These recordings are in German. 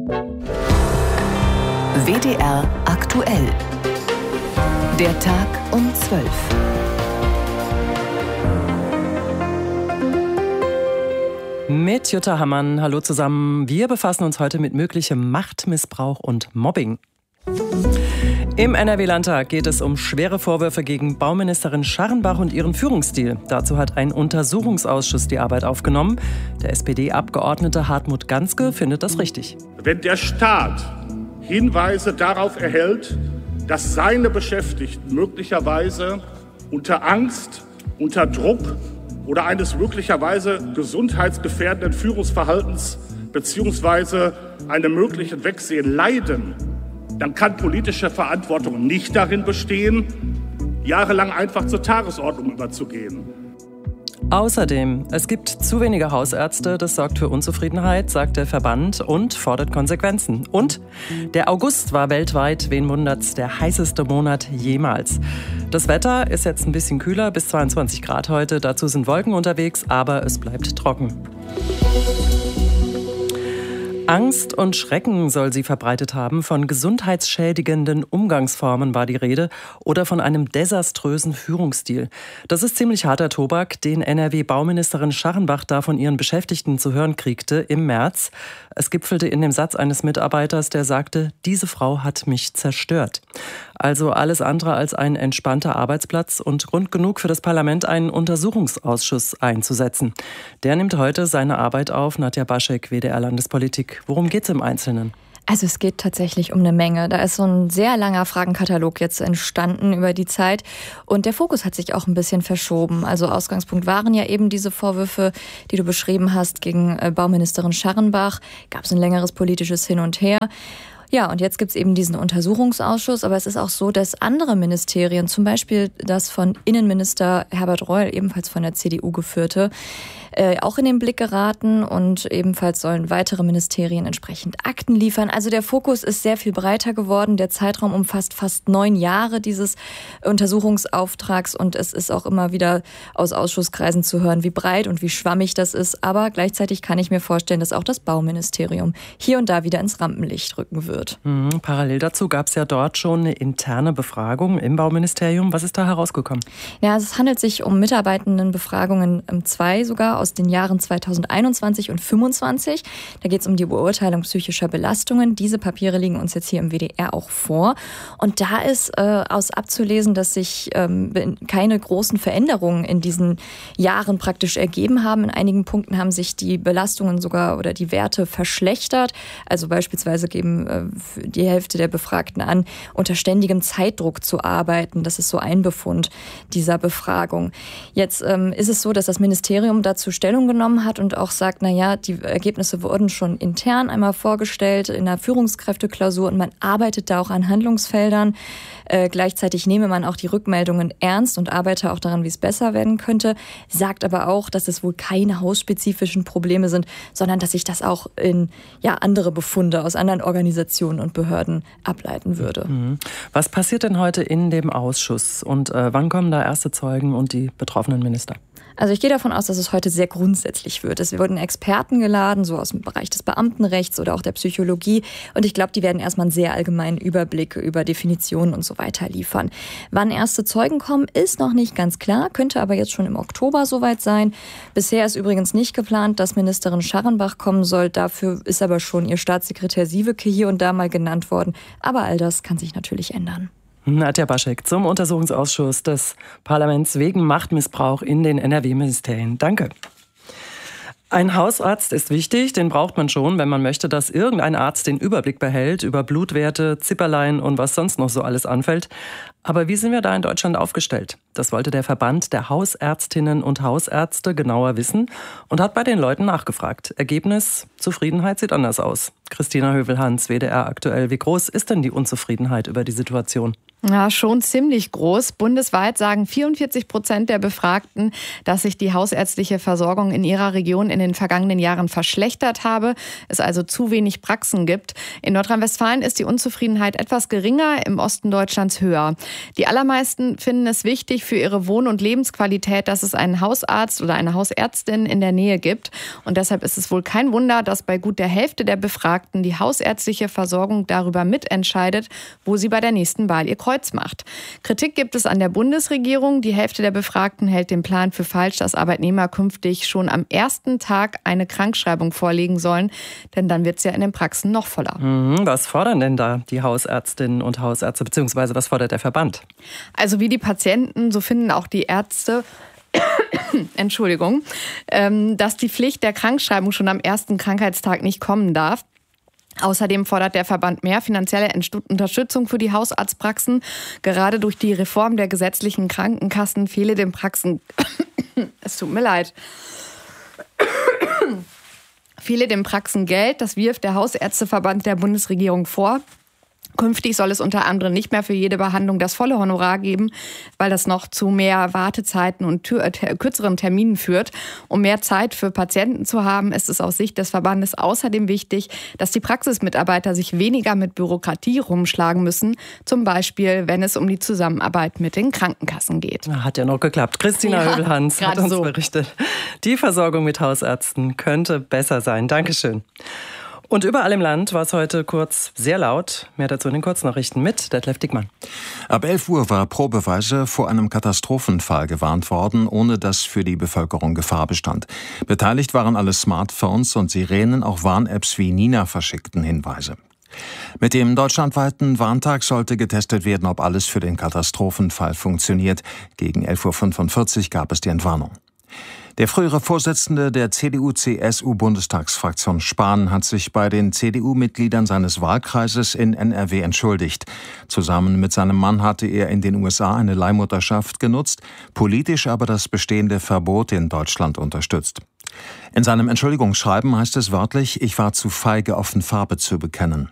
WDR aktuell. Der Tag um 12. Mit Jutta Hammann. Hallo zusammen. Wir befassen uns heute mit möglichem Machtmissbrauch und Mobbing. Im NRW-Landtag geht es um schwere Vorwürfe gegen Bauministerin Scharrenbach und ihren Führungsstil. Dazu hat ein Untersuchungsausschuss die Arbeit aufgenommen. Der SPD-Abgeordnete Hartmut Ganske findet das richtig. Wenn der Staat Hinweise darauf erhält, dass seine Beschäftigten möglicherweise unter Angst, unter Druck oder eines möglicherweise gesundheitsgefährdenden Führungsverhaltens bzw. einem möglichen Wegsehen leiden, dann kann politische Verantwortung nicht darin bestehen, jahrelang einfach zur Tagesordnung überzugehen. Außerdem, es gibt zu wenige Hausärzte, das sorgt für Unzufriedenheit, sagt der Verband und fordert Konsequenzen. Und der August war weltweit, wen wundert's, der heißeste Monat jemals. Das Wetter ist jetzt ein bisschen kühler, bis 22 Grad heute. Dazu sind Wolken unterwegs, aber es bleibt trocken. Angst und Schrecken soll sie verbreitet haben. Von gesundheitsschädigenden Umgangsformen war die Rede oder von einem desaströsen Führungsstil. Das ist ziemlich harter Tobak, den NRW-Bauministerin Scharrenbach da von ihren Beschäftigten zu hören kriegte im März. Es gipfelte in dem Satz eines Mitarbeiters, der sagte, diese Frau hat mich zerstört. Also alles andere als ein entspannter Arbeitsplatz und Grund genug für das Parlament, einen Untersuchungsausschuss einzusetzen. Der nimmt heute seine Arbeit auf. Nadja Baschek, WDR Landespolitik. Worum geht's im Einzelnen? Also es geht tatsächlich um eine Menge. Da ist so ein sehr langer Fragenkatalog jetzt entstanden über die Zeit. Und der Fokus hat sich auch ein bisschen verschoben. Also Ausgangspunkt waren ja eben diese Vorwürfe, die du beschrieben hast, gegen Bauministerin Scharrenbach. Gab es ein längeres politisches Hin und Her. Ja, und jetzt gibt es eben diesen Untersuchungsausschuss. Aber es ist auch so, dass andere Ministerien, zum Beispiel das von Innenminister Herbert Reul, ebenfalls von der CDU geführte, auch in den Blick geraten. Und ebenfalls sollen weitere Ministerien entsprechend Akten liefern. Also der Fokus ist sehr viel breiter geworden. Der Zeitraum umfasst fast 9 Jahre dieses Untersuchungsauftrags. Und es ist auch immer wieder aus Ausschusskreisen zu hören, wie breit und wie schwammig das ist. Aber gleichzeitig kann ich mir vorstellen, dass auch das Bauministerium hier und da wieder ins Rampenlicht rücken wird. Parallel dazu gab es ja dort schon eine interne Befragung im Bauministerium. Was ist da herausgekommen? Ja, es handelt sich um Mitarbeitendenbefragungen 2 sogar aus den Jahren 2021 und 2025. Da geht es um die Beurteilung psychischer Belastungen. Diese Papiere liegen uns jetzt hier im WDR auch vor. Und da ist aus abzulesen, dass sich keine großen Veränderungen in diesen Jahren praktisch ergeben haben. In einigen Punkten haben sich die Belastungen sogar oder die Werte verschlechtert. Also beispielsweise geben die Hälfte der Befragten an, unter ständigem Zeitdruck zu arbeiten. Das ist so ein Befund dieser Befragung. Jetzt ist es so, dass das Ministerium dazu Stellung genommen hat und auch sagt, die Ergebnisse wurden schon intern einmal vorgestellt in der Führungskräfteklausur und man arbeitet da auch an Handlungsfeldern. Gleichzeitig nehme man auch die Rückmeldungen ernst und arbeite auch daran, wie es besser werden könnte, sagt aber auch, dass es wohl keine hausspezifischen Probleme sind, sondern dass sich das auch in andere Befunde aus anderen Organisationen und Behörden ableiten würde. Was passiert denn heute in dem Ausschuss und wann kommen da erste Zeugen und die betroffenen Minister? Also ich gehe davon aus, dass es heute sehr grundsätzlich wird. Es wurden Experten geladen, so aus dem Bereich des Beamtenrechts oder auch der Psychologie. Und ich glaube, die werden erstmal einen sehr allgemeinen Überblick über Definitionen und so weiter liefern. Wann erste Zeugen kommen, ist noch nicht ganz klar, könnte aber jetzt schon im Oktober soweit sein. Bisher ist übrigens nicht geplant, dass Ministerin Scharrenbach kommen soll. Dafür ist aber schon ihr Staatssekretär Sieweke hier und da mal genannt worden. Aber all das kann sich natürlich ändern. Nadja Baschek zum Untersuchungsausschuss des Parlaments wegen Machtmissbrauch in den NRW-Ministerien. Danke. Ein Hausarzt ist wichtig, den braucht man schon, wenn man möchte, dass irgendein Arzt den Überblick behält über Blutwerte, Zipperlein und was sonst noch so alles anfällt. Aber wie sind wir da in Deutschland aufgestellt? Das wollte der Verband der Hausärztinnen und Hausärzte genauer wissen und hat bei den Leuten nachgefragt. Ergebnis: Zufriedenheit sieht anders aus. Christina Hövel-Hans, WDR aktuell. Wie groß ist denn die Unzufriedenheit über die Situation? Ja, schon ziemlich groß. Bundesweit sagen 44% der Befragten, dass sich die hausärztliche Versorgung in ihrer Region in den vergangenen Jahren verschlechtert habe, es also zu wenig Praxen gibt. In Nordrhein-Westfalen ist die Unzufriedenheit etwas geringer, im Osten Deutschlands höher. Die allermeisten finden es wichtig für ihre Wohn- und Lebensqualität, dass es einen Hausarzt oder eine Hausärztin in der Nähe gibt. Und deshalb ist es wohl kein Wunder, dass bei gut der Hälfte der Befragten die hausärztliche Versorgung darüber mitentscheidet, wo sie bei der nächsten Wahl ihr Kreuz macht. Kritik gibt es an der Bundesregierung. Die Hälfte der Befragten hält den Plan für falsch, dass Arbeitnehmer künftig schon am ersten Tag eine Krankschreibung vorlegen sollen, denn dann wird es ja in den Praxen noch voller. Was fordern denn da die Hausärztinnen und Hausärzte, beziehungsweise was fordert der Verband? Also wie die Patienten, so finden auch die Ärzte, dass die Pflicht der Krankschreibung schon am ersten Krankheitstag nicht kommen darf. Außerdem fordert der Verband mehr finanzielle Unterstützung für die Hausarztpraxen. Gerade durch die Reform der gesetzlichen Krankenkassen fehle den Praxen Geld. Das wirft der Hausärzteverband der Bundesregierung vor. Künftig soll es unter anderem nicht mehr für jede Behandlung das volle Honorar geben, weil das noch zu mehr Wartezeiten und kürzeren Terminen führt. Um mehr Zeit für Patienten zu haben, ist es aus Sicht des Verbandes außerdem wichtig, dass die Praxismitarbeiter sich weniger mit Bürokratie rumschlagen müssen. Zum Beispiel, wenn es um die Zusammenarbeit mit den Krankenkassen geht. Hat ja noch geklappt. Christina Höbel-Hans hat uns berichtet. Die Versorgung mit Hausärzten könnte besser sein. Dankeschön. Und überall im Land war es heute kurz sehr laut. Mehr dazu in den Kurznachrichten mit Detlef Dickmann. Ab 11 Uhr war probeweise vor einem Katastrophenfall gewarnt worden, ohne dass für die Bevölkerung Gefahr bestand. Beteiligt waren alle Smartphones und Sirenen, auch Warn-Apps wie Nina verschickten Hinweise. Mit dem deutschlandweiten Warntag sollte getestet werden, ob alles für den Katastrophenfall funktioniert. Gegen 11.45 Uhr gab es die Entwarnung. Der frühere Vorsitzende der CDU-CSU-Bundestagsfraktion Spahn hat sich bei den CDU-Mitgliedern seines Wahlkreises in NRW entschuldigt. Zusammen mit seinem Mann hatte er in den USA eine Leihmutterschaft genutzt, politisch aber das bestehende Verbot in Deutschland unterstützt. In seinem Entschuldigungsschreiben heißt es wörtlich: Ich war zu feige, offen Farbe zu bekennen.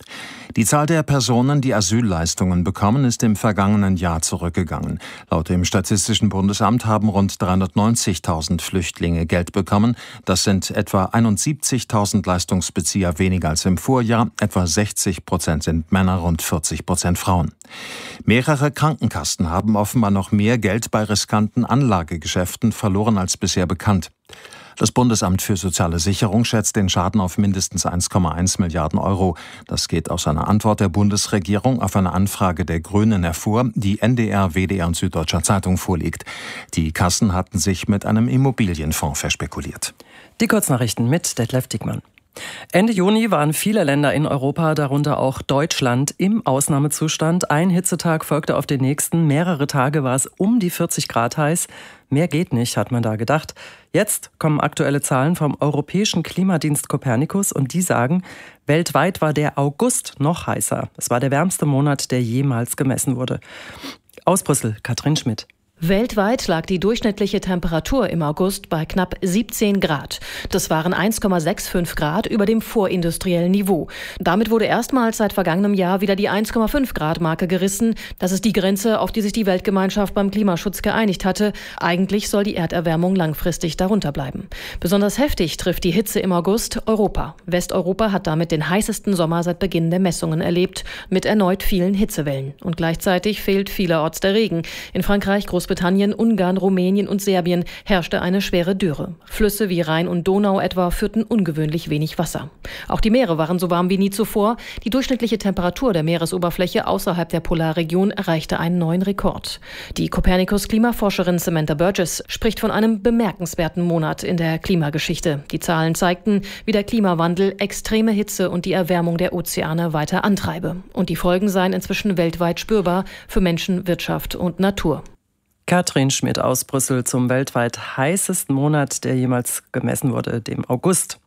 Die Zahl der Personen, die Asylleistungen bekommen, ist im vergangenen Jahr zurückgegangen. Laut dem Statistischen Bundesamt haben rund 390.000 Flüchtlinge Geld bekommen. Das sind etwa 71.000 Leistungsbezieher weniger als im Vorjahr. Etwa 60% sind Männer, rund 40% Frauen. Mehrere Krankenkassen haben offenbar noch mehr Geld bei riskanten Anlagegeschäften verloren als bisher bekannt. Das Bundesamt für Soziale Sicherung schätzt den Schaden auf mindestens 1,1 Milliarden Euro. Das geht aus einer Antwort der Bundesregierung auf eine Anfrage der Grünen hervor, die NDR, WDR und Süddeutscher Zeitung vorliegt. Die Kassen hatten sich mit einem Immobilienfonds verspekuliert. Die Kurznachrichten mit Detlef Dickmann. Ende Juni waren viele Länder in Europa, darunter auch Deutschland, im Ausnahmezustand. Ein Hitzetag folgte auf den nächsten. Mehrere Tage war es um die 40 Grad heiß. Mehr geht nicht, hat man da gedacht. Jetzt kommen aktuelle Zahlen vom Europäischen Klimadienst Copernicus und die sagen, weltweit war der August noch heißer. Es war der wärmste Monat, der jemals gemessen wurde. Aus Brüssel, Katrin Schmidt. Weltweit lag die durchschnittliche Temperatur im August bei knapp 17 Grad. Das waren 1,65 Grad über dem vorindustriellen Niveau. Damit wurde erstmals seit vergangenem Jahr wieder die 1,5 Grad Marke gerissen. Das ist die Grenze, auf die sich die Weltgemeinschaft beim Klimaschutz geeinigt hatte. Eigentlich soll die Erderwärmung langfristig darunter bleiben. Besonders heftig trifft die Hitze im August Europa. Westeuropa hat damit den heißesten Sommer seit Beginn der Messungen erlebt, mit erneut vielen Hitzewellen. Und gleichzeitig fehlt vielerorts der Regen. In Frankreich, Großbritannien, Ungarn, Rumänien und Serbien herrschte eine schwere Dürre. Flüsse wie Rhein und Donau etwa führten ungewöhnlich wenig Wasser. Auch die Meere waren so warm wie nie zuvor. Die durchschnittliche Temperatur der Meeresoberfläche außerhalb der Polarregion erreichte einen neuen Rekord. Die Copernicus-Klimaforscherin Samantha Burgess spricht von einem bemerkenswerten Monat in der Klimageschichte. Die Zahlen zeigten, wie der Klimawandel extreme Hitze und die Erwärmung der Ozeane weiter antreibe. Und die Folgen seien inzwischen weltweit spürbar für Menschen, Wirtschaft und Natur. Katrin Schmidt aus Brüssel zum weltweit heißesten Monat, der jemals gemessen wurde, dem August.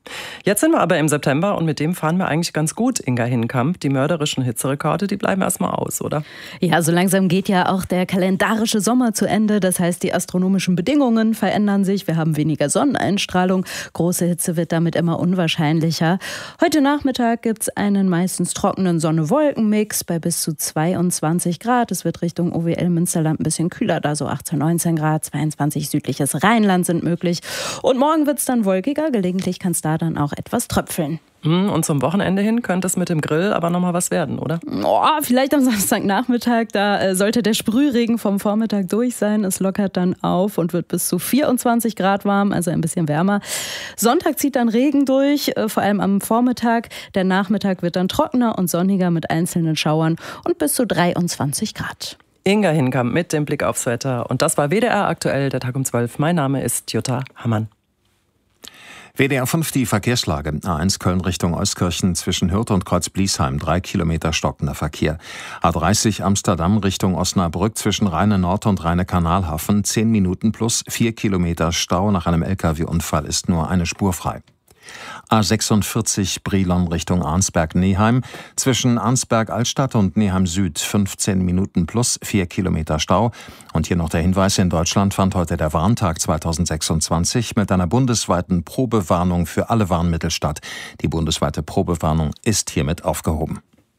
Jetzt sind wir aber im September und mit dem fahren wir eigentlich ganz gut, Inga Hinkamp. Die mörderischen Hitzerekorde, die bleiben erstmal aus, oder? Ja, so langsam geht ja auch der kalendarische Sommer zu Ende. Das heißt, die astronomischen Bedingungen verändern sich. Wir haben weniger Sonneneinstrahlung. Große Hitze wird damit immer unwahrscheinlicher. Heute Nachmittag gibt es einen meistens trockenen Sonne-Wolken-Mix bei bis zu 22 Grad. Es wird Richtung OWL Münsterland ein bisschen kühler, da so 18, 19 Grad. 22 südliches Rheinland sind möglich. Und morgen wird es dann wolkiger. Gelegentlich kann es da dann auch etwas tröpfeln. Und zum Wochenende hin könnte es mit dem Grill aber nochmal was werden, oder? Vielleicht am Samstagnachmittag, da sollte der Sprühregen vom Vormittag durch sein. Es lockert dann auf und wird bis zu 24 Grad warm, also ein bisschen wärmer. Sonntag zieht dann Regen durch, vor allem am Vormittag. Der Nachmittag wird dann trockener und sonniger mit einzelnen Schauern und bis zu 23 Grad. Inga Hinkamp mit dem Blick aufs Wetter. Und das war WDR aktuell, der Tag um 12. Mein Name ist Jutta Hammann. WDR 5, die Verkehrslage. A1 Köln Richtung Euskirchen zwischen Hürth und Kreuz-Bliesheim, 3 Kilometer stockender Verkehr. A30 Amsterdam Richtung Osnabrück zwischen Rheine-Nord und Rheine-Kanalhafen, 10 Minuten plus 4 Kilometer Stau. Nach einem LKW-Unfall ist nur eine Spur frei. A46 Brilon Richtung Arnsberg-Neheim. Zwischen Arnsberg-Altstadt und Neheim-Süd 15 Minuten plus 4 Kilometer Stau. Und hier noch der Hinweis, in Deutschland fand heute der Warntag 2026 mit einer bundesweiten Probewarnung für alle Warnmittel statt. Die bundesweite Probewarnung ist hiermit aufgehoben.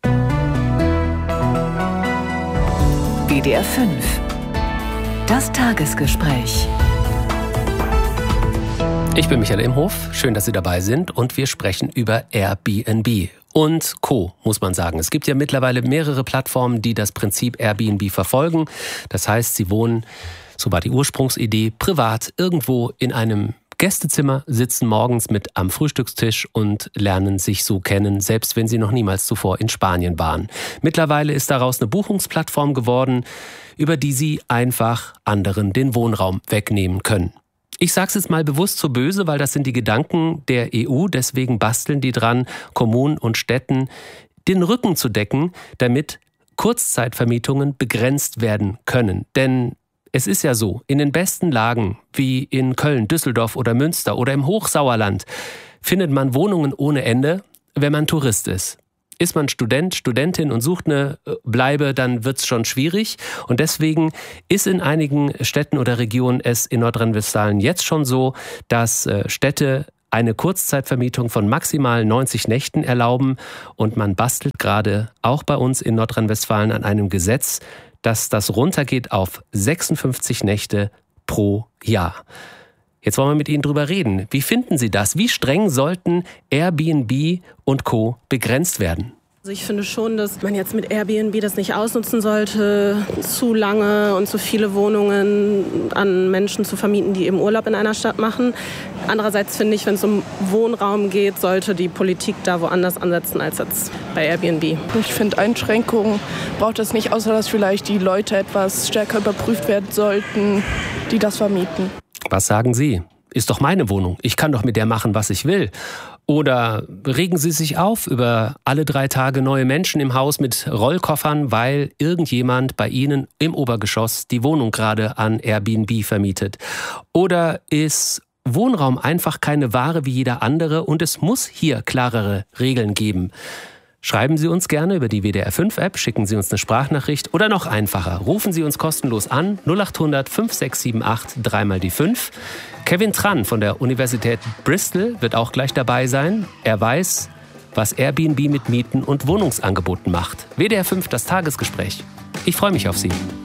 WDR 5. Das Tagesgespräch. Ich bin Michael Imhof, schön, dass Sie dabei sind und wir sprechen über Airbnb und Co., muss man sagen. Es gibt ja mittlerweile mehrere Plattformen, die das Prinzip Airbnb verfolgen. Das heißt, Sie wohnen, so war die Ursprungsidee, privat irgendwo in einem Gästezimmer, sitzen morgens mit am Frühstückstisch und lernen sich so kennen, selbst wenn Sie noch niemals zuvor in Spanien waren. Mittlerweile ist daraus eine Buchungsplattform geworden, über die Sie einfach anderen den Wohnraum wegnehmen können. Ich sage es jetzt mal bewusst so böse, weil das sind die Gedanken der EU. Deswegen basteln die dran, Kommunen und Städten den Rücken zu decken, damit Kurzzeitvermietungen begrenzt werden können. Denn es ist ja so, in den besten Lagen wie in Köln, Düsseldorf oder Münster oder im Hochsauerland findet man Wohnungen ohne Ende, wenn man Tourist ist. Ist man Student, Studentin und sucht eine Bleibe, dann wird's schon schwierig. Und deswegen ist in einigen Städten oder Regionen es in Nordrhein-Westfalen jetzt schon so, dass Städte eine Kurzzeitvermietung von maximal 90 Nächten erlauben. Und man bastelt gerade auch bei uns in Nordrhein-Westfalen an einem Gesetz, dass das runtergeht auf 56 Nächte pro Jahr. Jetzt wollen wir mit Ihnen drüber reden. Wie finden Sie das? Wie streng sollten Airbnb und Co. begrenzt werden? Also ich finde schon, dass man jetzt mit Airbnb das nicht ausnutzen sollte, zu lange und zu viele Wohnungen an Menschen zu vermieten, die eben Urlaub in einer Stadt machen. Andererseits finde ich, wenn es um Wohnraum geht, sollte die Politik da woanders ansetzen als jetzt bei Airbnb. Ich finde, Einschränkungen braucht es nicht, außer dass vielleicht die Leute etwas stärker überprüft werden sollten, die das vermieten. Was sagen Sie? Ist doch meine Wohnung. Ich kann doch mit der machen, was ich will. Oder regen Sie sich auf über alle 3 Tage neue Menschen im Haus mit Rollkoffern, weil irgendjemand bei Ihnen im Obergeschoss die Wohnung gerade an Airbnb vermietet? Oder ist Wohnraum einfach keine Ware wie jeder andere und es muss hier klarere Regeln geben? Schreiben Sie uns gerne über die WDR 5 App, schicken Sie uns eine Sprachnachricht oder noch einfacher, rufen Sie uns kostenlos an 0800 5678 3 die 5. Kevin Tran von der Universität Bristol wird auch gleich dabei sein. Er weiß, was Airbnb mit Mieten und Wohnungsangeboten macht. WDR 5, das Tagesgespräch. Ich freue mich auf Sie.